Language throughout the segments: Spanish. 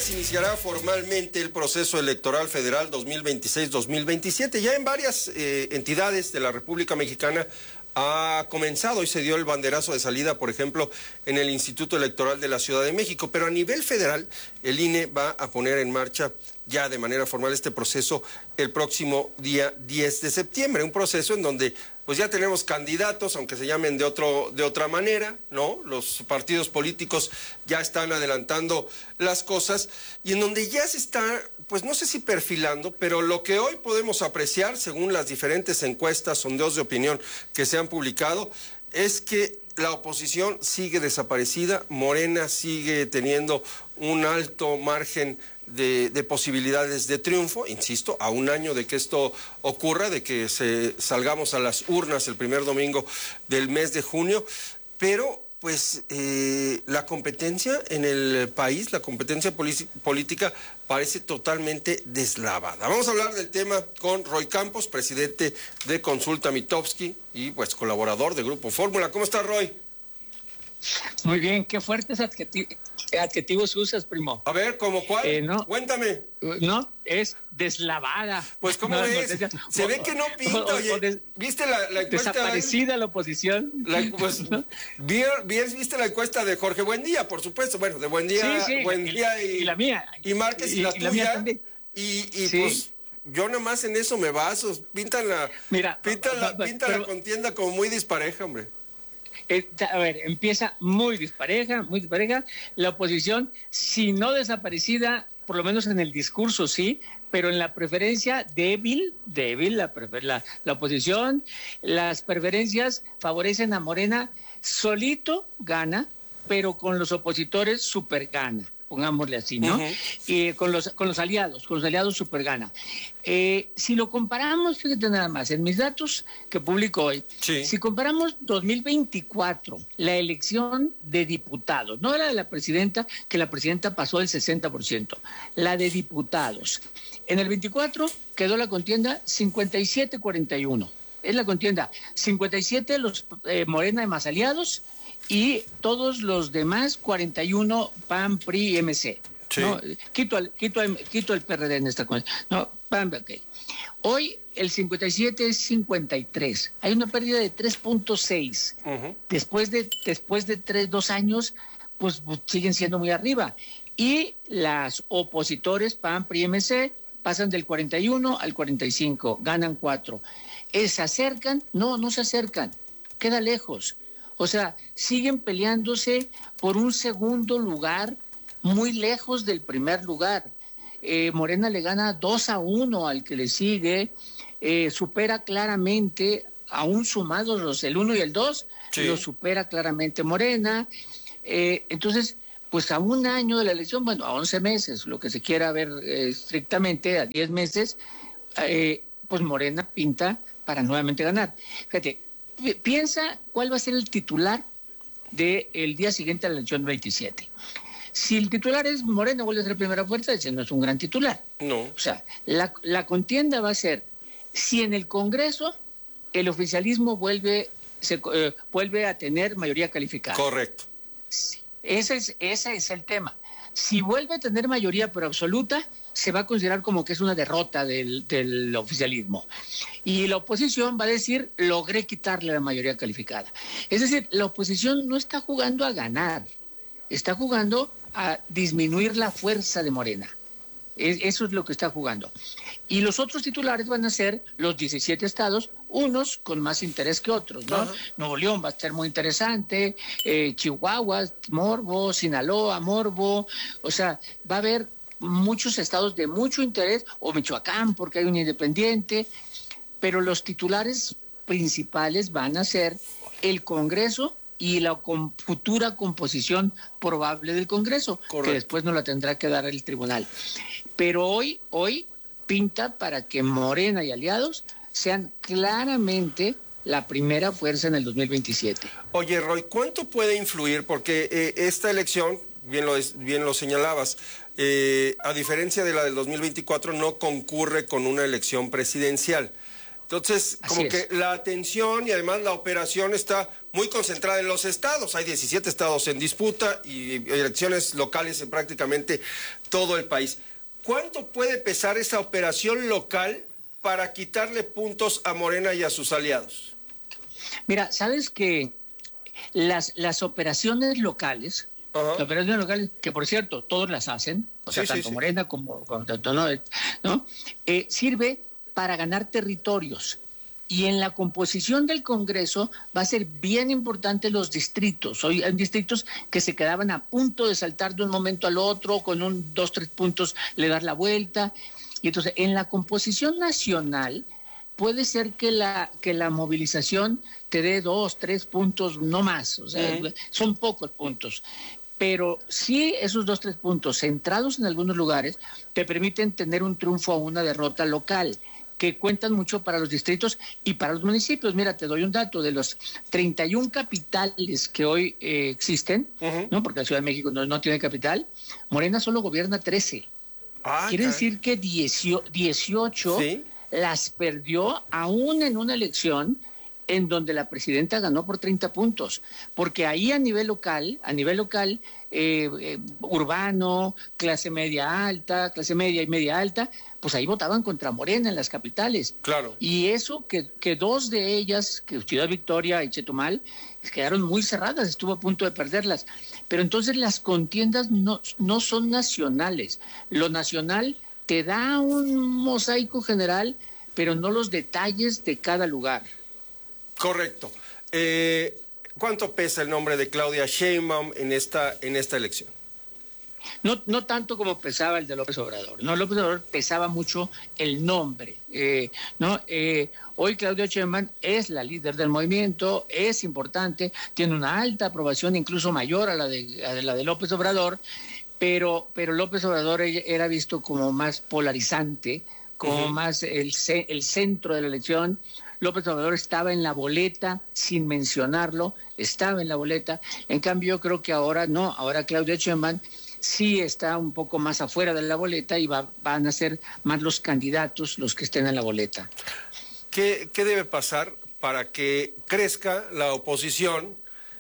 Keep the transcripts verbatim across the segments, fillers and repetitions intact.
viernes iniciará formalmente el proceso electoral federal dos mil veintiséis dos mil veintisiete. Ya en varias eh, entidades de la República Mexicana ha comenzado y se dio el banderazo de salida, por ejemplo, en el Instituto Electoral de la Ciudad de México. Pero a nivel federal, el I N E va a poner en marcha ya de manera formal este proceso el próximo día diez de septiembre. Un proceso en donde pues ya tenemos candidatos, aunque se llamen de otro, de otra manera, ¿no? Los partidos políticos ya están adelantando las cosas y en donde ya se está, pues no sé si perfilando, pero lo que hoy podemos apreciar, según las diferentes encuestas, sondeos de opinión que se han publicado, es que la oposición sigue desaparecida, Morena sigue teniendo un alto margen De, de posibilidades de triunfo, insisto, a un año de que esto ocurra, de que se, salgamos a las urnas el primer domingo del mes de junio, pero pues eh, la competencia en el país, la competencia política parece totalmente deslavada. Vamos a hablar del tema con Roy Campos, presidente de Consulta Mitofsky y pues colaborador de Grupo Fórmula. ¿Cómo está, Roy? Muy bien, qué fuertes adjetivos, adjetivos usas, primo. A ver, ¿cómo cuál? Eh, no, Cuéntame. No, es deslavada. Pues, ¿cómo no, es? No, Se o, ve que no pinta, o, oye. O des, ¿Viste la, la encuesta? Desaparecida la oposición. La, pues, ¿no? bien, bien, ¿viste la encuesta de Jorge Buendía, por supuesto? Bueno, de Buendía, sí, sí, Buendía y, y la mía. Y Márquez y, y la y tuya. La mía también. Y, y sí. pues, yo nomás en eso me baso. Pintan la, Mira, pintan la, pintan pero, la contienda como muy dispareja, hombre. A ver, empieza muy dispareja, muy dispareja. La oposición, si no desaparecida, por lo menos en el discurso sí, pero en la preferencia débil, débil, la, la, la oposición, las preferencias favorecen a Morena, solito gana, pero con los opositores super gana, pongámosle así, ¿no? Uh-huh. Y con los, con los aliados, con los aliados super gana. Eh, si lo comparamos, fíjate nada más, en mis datos que publico hoy, sí. Si comparamos dos mil veinticuatro, la elección de diputados, no la de la presidenta, que la presidenta pasó el sesenta por ciento, la de diputados. En el veinticuatro quedó la contienda cincuenta y siete cuarenta y uno. Es la contienda cincuenta y siete los eh, Morena y más aliados y todos los demás cuarenta y uno P A N, P R I y M C. Sí. ¿No? Quito, el, quito, el, quito el P R D en esta cosa. No, P A N, okay. Hoy el cincuenta y siete es cincuenta y tres. Hay una pérdida de tres punto seis. Uh-huh. Después de después de tres, dos años, pues, pues siguen siendo muy arriba. Y las opositores P A N, P R I y M C pasan del cuarenta y uno al cuarenta y cinco, ganan cuatro. ¿Se acercan? No, no se acercan. Queda lejos. O sea, siguen peleándose por un segundo lugar muy lejos del primer lugar. Eh, Morena le gana dos a uno al que le sigue, eh, supera claramente, aún sumados los el uno y el dos, sí. Lo supera claramente Morena. Eh, entonces, pues a un año de la elección, bueno, a once meses, lo que se quiera ver eh, estrictamente, a diez meses, eh, pues Morena pinta para nuevamente ganar. Fíjate, piensa cuál va a ser el titular del día siguiente a la elección veintisiete. Si el titular es Morena, vuelve a ser primera fuerza, ese no es un gran titular. No. O sea, la, la contienda va a ser si en el Congreso el oficialismo vuelve, se, eh, vuelve a tener mayoría calificada. Correcto. Sí, ese es, ese es el tema. Si vuelve a tener mayoría pero absoluta, se va a considerar como que es una derrota del, del oficialismo. Y la oposición va a decir, logré quitarle la mayoría calificada. Es decir, la oposición no está jugando a ganar, está jugando a disminuir la fuerza de Morena. Es, eso es lo que está jugando. Y los otros titulares van a ser los diecisiete estados, unos con más interés que otros, ¿no? Uh-huh. Nuevo León va a ser muy interesante, eh, Chihuahua, Morbo, Sinaloa, Morbo, o sea, va a haber muchos estados de mucho interés, o Michoacán, porque hay un independiente, pero los titulares principales van a ser el Congreso y la com- futura composición probable del Congreso, correcto, que después no la tendrá que dar el tribunal. Pero hoy, hoy pinta para que Morena y aliados sean claramente la primera fuerza en el dos mil veintisiete. Oye, Roy, ¿cuánto puede influir? Porque eh, esta elección, bien lo, bien lo señalabas, eh, a diferencia de la del dos mil veinticuatro, no concurre con una elección presidencial. Entonces, como que la atención y además la operación está muy concentrada en los estados. Hay diecisiete estados en disputa y elecciones locales en prácticamente todo el país. ¿Cuánto puede pesar esa operación local para quitarle puntos a Morena y a sus aliados? Mira, sabes que las, las operaciones locales, uh-huh. las operaciones locales, que por cierto, todos las hacen, o sea, sí, tanto sí, Morena sí. como, como tanto, ¿no? ¿no? Eh, sirve para ganar territorios. Y en la composición del Congreso va a ser bien importante los distritos. Hoy hay distritos que se quedaban a punto de saltar de un momento al otro, con un dos, tres puntos le dar la vuelta. Y entonces, en la composición nacional, puede ser que la, que la movilización te dé dos, tres puntos, no más. O sea, uh-huh. son pocos puntos. Pero sí esos dos, tres puntos centrados en algunos lugares te permiten tener un triunfo o una derrota local, que cuentan mucho para los distritos y para los municipios. Mira, te doy un dato, de los treinta y una capitales que hoy eh, existen, uh-huh. ¿no? Porque la Ciudad de México no, no tiene capital, Morena solo gobierna trece. Ah, Quiere caray. decir que dieciocho ¿Sí? las perdió aún en una elección en donde la presidenta ganó por treinta puntos, porque ahí a nivel local, a nivel local, eh, eh, urbano, clase media alta, clase media y media alta, pues ahí votaban contra Morena en las capitales. Claro. Y eso que, que dos de ellas, que Ciudad Victoria y Chetumal, quedaron muy cerradas, estuvo a punto de perderlas. Pero entonces las contiendas no, no son nacionales. Lo nacional te da un mosaico general, pero no los detalles de cada lugar. Correcto. Eh, ¿Cuánto pesa el nombre de Claudia Sheinbaum en esta, en esta elección? No, no tanto como pesaba el de López Obrador. No, López Obrador pesaba mucho el nombre. Eh, no, eh, hoy Claudia Sheinbaum es la líder del movimiento, es importante, tiene una alta aprobación, incluso mayor a la de, a la de López Obrador, pero, pero López Obrador era visto como más polarizante, como uh-huh. más el, el centro de la elección. López Obrador estaba en la boleta, sin mencionarlo, estaba en la boleta. En cambio, yo creo que ahora no, ahora Claudia Sheinbaum sí está un poco más afuera de la boleta y va, van a ser más los candidatos los que estén en la boleta. ¿Qué, qué debe pasar para que crezca la oposición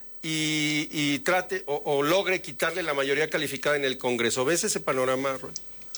y, y trate o, o logre quitarle la mayoría calificada en el Congreso? ¿Ves ese panorama, Roy?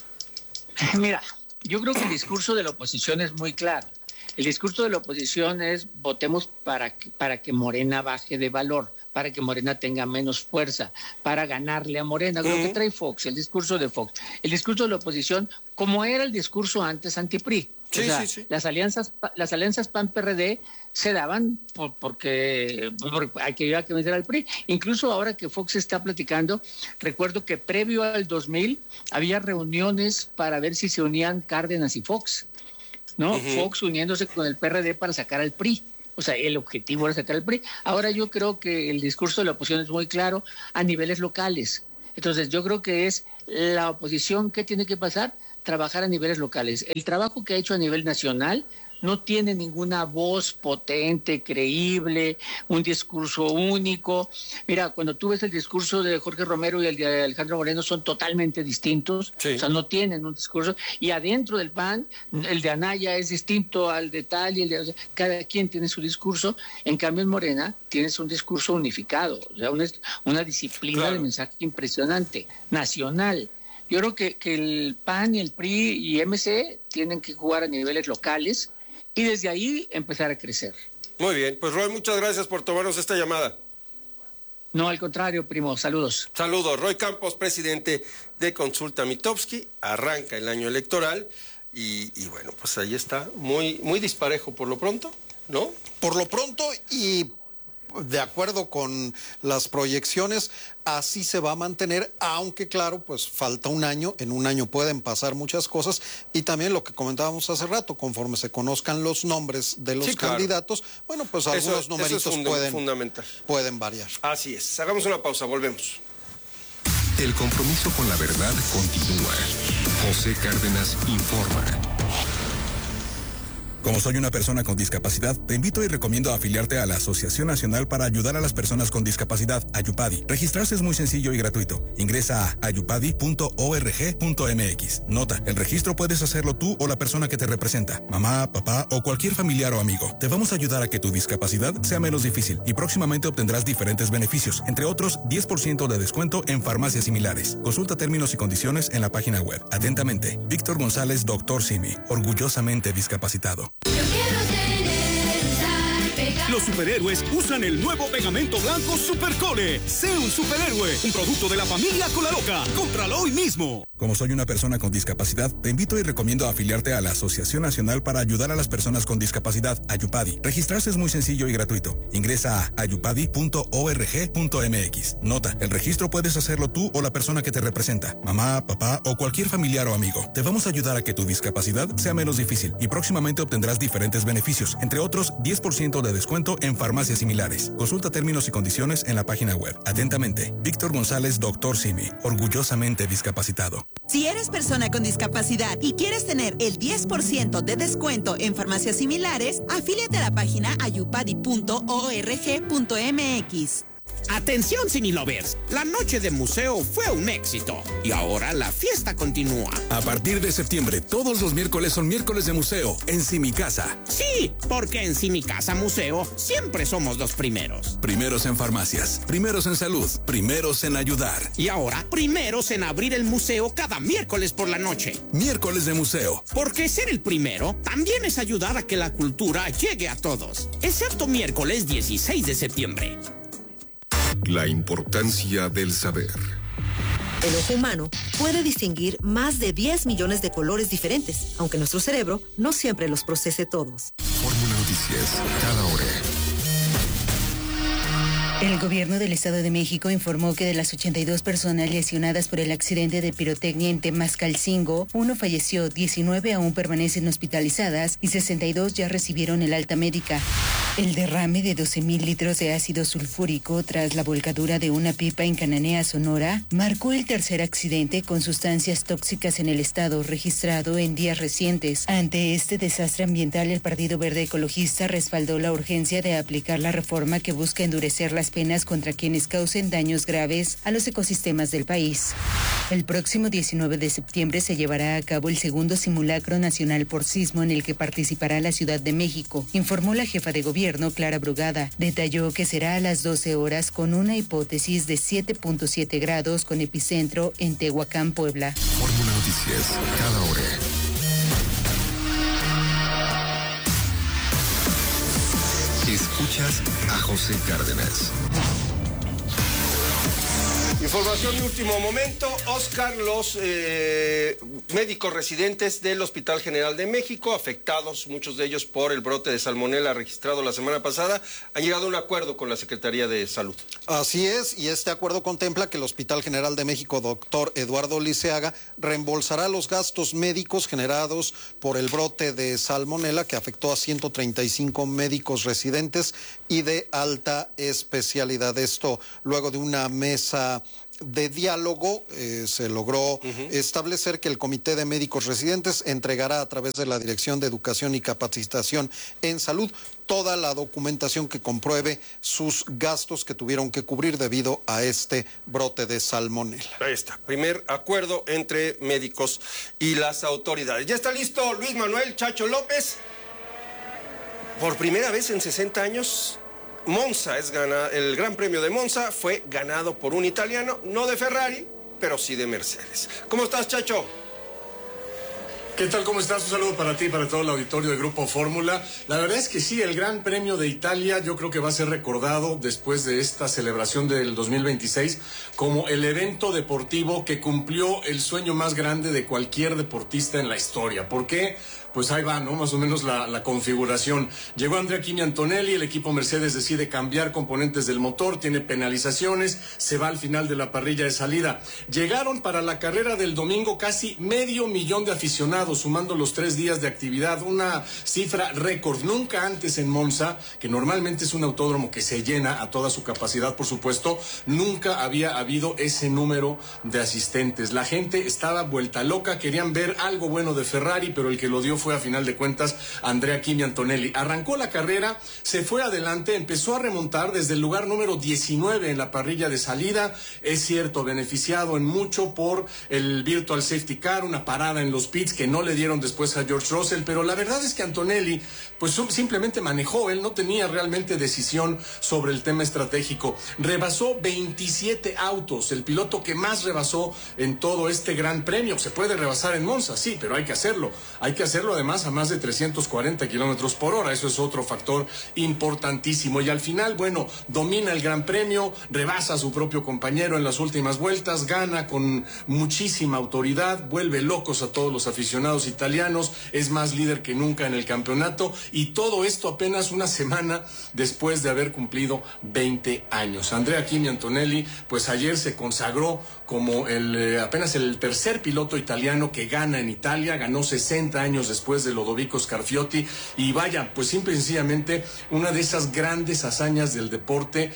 Mira, yo creo que el discurso de la oposición es muy claro. El discurso de la oposición es votemos para que, para que Morena baje de valor, para que Morena tenga menos fuerza, para ganarle a Morena. Creo uh-huh. que trae Fox, el discurso de Fox. El discurso de la oposición, como era el discurso antes anti-P R I. Sí, o sea, sí, sí. Las alianzas, las alianzas P A N-P R D se daban por, porque, porque hay que, hay que vencer al P R I. Incluso ahora que Fox está platicando, recuerdo que previo al dos mil había reuniones para ver si se unían Cárdenas y Fox. ¿no? Uh-huh. Fox uniéndose con el P R D para sacar al P R I. O sea, el objetivo era sacar al P R I. Ahora yo creo que el discurso de la oposición es muy claro a niveles locales. Entonces yo creo que es la oposición que tiene que pasar, trabajar a niveles locales. El trabajo que ha hecho a nivel nacional no tiene ninguna voz potente, creíble, un discurso único. Mira, cuando tú ves el discurso de Jorge Romero y el de Alejandro Moreno son totalmente distintos, sí. o sea, no tienen un discurso. Y adentro del P A N, el de Anaya es distinto al de tal y el de... O sea, cada quien tiene su discurso. En cambio, en Morena tienes un discurso unificado, o sea, una, una disciplina claro. de mensaje impresionante, nacional. Yo creo que, que el P A N y el P R I y M C tienen que jugar a niveles locales y desde ahí empezar a crecer. Muy bien, pues Roy, muchas gracias por tomarnos esta llamada. No, al contrario, primo, saludos. Saludos, Roy Campos, presidente de Consulta Mitofsky. Arranca el año electoral y, y bueno, pues ahí está, muy, muy disparejo por lo pronto, ¿no? Por lo pronto y de acuerdo con las proyecciones, así se va a mantener, aunque claro, pues falta un año, en un año pueden pasar muchas cosas y también lo que comentábamos hace rato, conforme se conozcan los nombres de los sí, candidatos, claro. bueno, pues algunos eso, numeritos eso es funda- pueden, fundamental. pueden variar. Así es, hagamos una pausa, volvemos. El compromiso con la verdad continúa. José Cárdenas informa. Como soy una persona con discapacidad, te invito y recomiendo afiliarte a la Asociación Nacional para Ayudar a las Personas con Discapacidad, Ayupadi. Registrarse es muy sencillo y gratuito. Ingresa a ayupadi punto org punto mx. Nota, el registro puedes hacerlo tú o la persona que te representa, mamá, papá o cualquier familiar o amigo. Te vamos a ayudar a que tu discapacidad sea menos difícil y próximamente obtendrás diferentes beneficios, entre otros diez por ciento de descuento en farmacias similares. Consulta términos y condiciones en la página web. Atentamente, Víctor González, doctor Simi, orgullosamente discapacitado. Yo quiero tener, usar, pegar. Los superhéroes usan el nuevo pegamento blanco Supercole. Sé un superhéroe, un producto de la familia Colaloca. Cómpralo hoy mismo. Como soy una persona con discapacidad, te invito y recomiendo afiliarte a la Asociación Nacional para Ayudar a las Personas con Discapacidad, Ayupadi. Registrarse es muy sencillo y gratuito. Ingresa a ayupadi punto org punto mx. Nota, el registro puedes hacerlo tú o la persona que te representa, mamá, papá o cualquier familiar o amigo. Te vamos a ayudar a que tu discapacidad sea menos difícil y próximamente obtendrás diferentes beneficios, entre otros diez por ciento de descuento en farmacias similares. Consulta términos y condiciones en la página web. Atentamente, Víctor González, doctor Simi, orgullosamente discapacitado. Si eres persona con discapacidad y quieres tener el diez por ciento de descuento en farmacias similares, afíliate a la página ayupadi punto org punto mx. Atención Cinelovers, la noche de museo fue un éxito y ahora la fiesta continúa. A partir de septiembre, todos los miércoles son miércoles de museo en Simicasa. Sí, porque en Simicasa Museo siempre somos los primeros. Primeros en farmacias, primeros en salud, primeros en ayudar. Y ahora, primeros en abrir el museo cada miércoles por la noche. Miércoles de museo. Porque ser el primero también es ayudar a que la cultura llegue a todos. Excepto miércoles dieciséis de septiembre. La importancia del saber. El ojo humano puede distinguir más de diez millones de colores diferentes, aunque nuestro cerebro no siempre los procese todos. Fórmula Noticias, cada hora. El gobierno del Estado de México informó que de las ochenta y dos personas lesionadas por el accidente de pirotecnia en Temascalcingo, uno falleció, diecinueve aún permanecen hospitalizadas y sesenta y dos ya recibieron el alta médica. El derrame de doce mil litros de ácido sulfúrico tras la volcadura de una pipa en Cananea, Sonora, marcó el tercer accidente con sustancias tóxicas en el estado registrado en días recientes. Ante este desastre ambiental, el Partido Verde Ecologista respaldó la urgencia de aplicar la reforma que busca endurecer las penas contra quienes causen daños graves a los ecosistemas del país. El próximo diecinueve de septiembre se llevará a cabo el segundo simulacro nacional por sismo en el que participará la Ciudad de México, informó la jefa de gobierno, Clara Brugada. Detalló que será a las doce horas con una hipótesis de siete punto siete grados con epicentro en Tehuacán, Puebla. Fórmula Noticias, cada hora. Escuchas a José Cárdenas. Información de último momento. Oscar, los eh, médicos residentes del Hospital General de México, afectados muchos de ellos por el brote de salmonela registrado la semana pasada, han llegado a un acuerdo con la Secretaría de Salud. Así es, y este acuerdo contempla que el Hospital General de México, doctor Eduardo Liceaga, reembolsará los gastos médicos generados por el brote de salmonela que afectó a ciento treinta y cinco médicos residentes y de alta especialidad. Esto luego de una mesa de diálogo eh, se logró uh-huh. establecer que el Comité de Médicos Residentes entregará a través de la Dirección de Educación y Capacitación en Salud toda la documentación que compruebe sus gastos que tuvieron que cubrir debido a este brote de salmonela. Ahí está, primer acuerdo entre médicos y las autoridades. Ya está listo Luis Manuel Chacho López. Por primera vez en sesenta años... Monza es gana, el Gran Premio de Monza fue ganado por un italiano, no de Ferrari, pero sí de Mercedes. ¿Cómo estás, Chacho? ¿Qué tal? ¿Cómo estás? Un saludo para ti y para todo el auditorio de Grupo Fórmula. La verdad es que sí, el Gran Premio de Italia yo creo que va a ser recordado después de esta celebración del dos mil veintiséis como el evento deportivo que cumplió el sueño más grande de cualquier deportista en la historia. ¿Por qué? Pues ahí va, ¿no? Más o menos la, la configuración. Llegó Andrea Kimi Antonelli, el equipo Mercedes decide cambiar componentes del motor, tiene penalizaciones, se va al final de la parrilla de salida. Llegaron para la carrera del domingo casi medio millón de aficionados llenado, sumando los tres días de actividad, una cifra récord, nunca antes en Monza, que normalmente es un autódromo que se llena a toda su capacidad, por supuesto, nunca había habido ese número de asistentes. La gente estaba vuelta loca, querían ver algo bueno de Ferrari, pero el que lo dio fue, a final de cuentas, Andrea Kimi Antonelli. Arrancó la carrera, se fue adelante, empezó a remontar desde el lugar número diecinueve en la parrilla de salida, es cierto, beneficiado en mucho por el Virtual Safety Car, una parada en los pits que no le dieron después a George Russell, pero la verdad es que Antonelli pues simplemente manejó, él no tenía realmente decisión sobre el tema estratégico. Rebasó veintisiete autos, el piloto que más rebasó en todo este gran premio. Se puede rebasar en Monza, sí, pero hay que hacerlo. Hay que hacerlo además a más de trescientos cuarenta kilómetros por hora, eso es otro factor importantísimo. Y al final, bueno, domina el gran premio, rebasa a su propio compañero en las últimas vueltas, gana con muchísima autoridad, vuelve locos a todos los aficionados italianos, es más líder que nunca en el campeonato, y todo esto apenas una semana después de haber cumplido veinte años. Andrea Kimi Antonelli, pues ayer se consagró como el eh, apenas el tercer piloto italiano que gana en Italia, ganó sesenta años después de Lodovico Scarfiotti, y vaya, pues simple y sencillamente una de esas grandes hazañas del deporte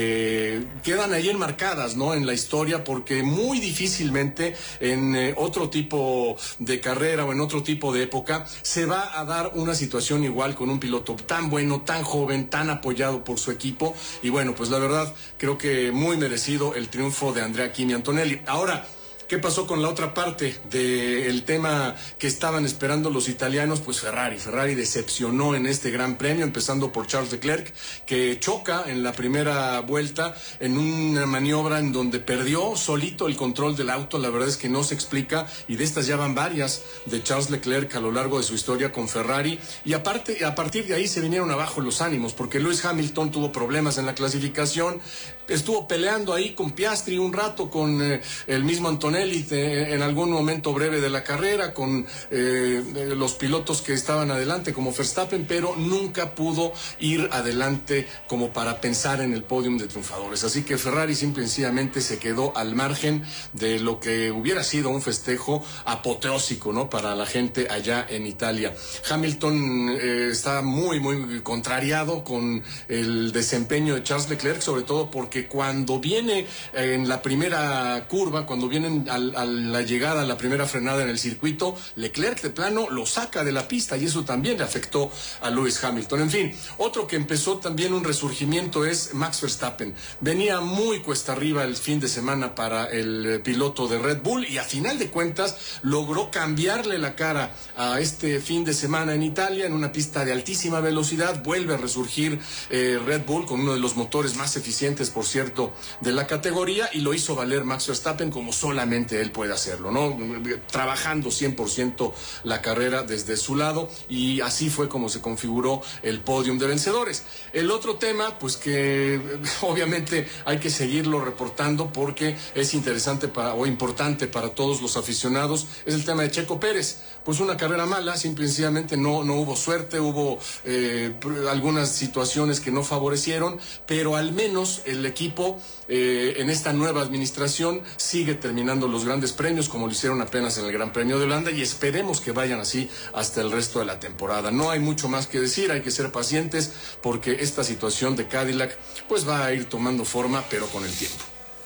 que quedan ahí enmarcadas, ¿no?, en la historia, porque muy difícilmente en eh, otro tipo de carrera o en otro tipo de época se va a dar una situación igual con un piloto tan bueno, tan joven, tan apoyado por su equipo, y bueno, pues la verdad creo que muy merecido el triunfo de Andrea Kimi Antonelli. Ahora, ¿qué pasó con la otra parte del tema que estaban esperando los italianos? Pues Ferrari. Ferrari decepcionó en este gran premio, empezando por Charles Leclerc, que choca en la primera vuelta en una maniobra en donde perdió solito el control del auto. La verdad es que no se explica, y de estas ya van varias de Charles Leclerc a lo largo de su historia con Ferrari. Y aparte, a partir de ahí se vinieron abajo los ánimos, porque Lewis Hamilton tuvo problemas en la clasificación, estuvo peleando ahí con Piastri un rato, con eh, el mismo Antonelli eh, en algún momento breve de la carrera, con eh, los pilotos que estaban adelante como Verstappen, pero nunca pudo ir adelante como para pensar en el podium de triunfadores. Así que Ferrari simple y sencillamente se quedó al margen de lo que hubiera sido un festejo apoteósico, ¿no?, para la gente allá en Italia. Hamilton eh, está muy, muy contrariado con el desempeño de Charles Leclerc, sobre todo porque cuando viene en la primera curva, cuando vienen al, a la llegada, a la primera frenada en el circuito, Leclerc de plano lo saca de la pista, y eso también le afectó a Lewis Hamilton. En fin, otro que empezó también un resurgimiento es Max Verstappen. Venía muy cuesta arriba el fin de semana para el piloto de Red Bull, y a final de cuentas logró cambiarle la cara a este fin de semana en Italia, en una pista de altísima velocidad. Vuelve a resurgir eh, Red Bull con uno de los motores más eficientes, por cierto, de la categoría, y lo hizo valer Max Verstappen como solamente él puede hacerlo, ¿no?, trabajando cien por ciento la carrera desde su lado, y así fue como se configuró el podium de vencedores. El otro tema, pues que obviamente hay que seguirlo reportando porque es interesante para, o importante para todos los aficionados, es el tema de Checo Pérez. Pues una carrera mala, simplemente no, no hubo suerte, hubo eh, algunas situaciones que no favorecieron, pero al menos el equipo eh, en esta nueva administración sigue terminando los grandes premios como lo hicieron apenas en el Gran Premio de Holanda, y esperemos que vayan así hasta el resto de la temporada. No hay mucho más que decir, hay que ser pacientes porque esta situación de Cadillac pues va a ir tomando forma, pero con el tiempo.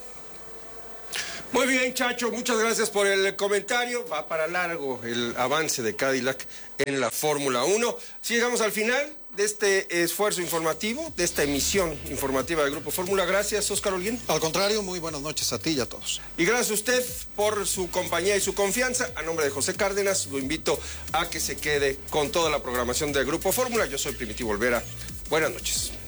Muy bien, Chacho, muchas gracias por el comentario. Va para largo el avance de Cadillac en la Fórmula uno. Si llegamos al final de este esfuerzo informativo, de esta emisión informativa del Grupo Fórmula. Gracias, Óscar Holguín. Al contrario, muy buenas noches a ti y a todos. Y gracias a usted por su compañía y su confianza. A nombre de José Cárdenas, lo invito a que se quede con toda la programación del Grupo Fórmula. Yo soy Primitivo Olvera. Buenas noches.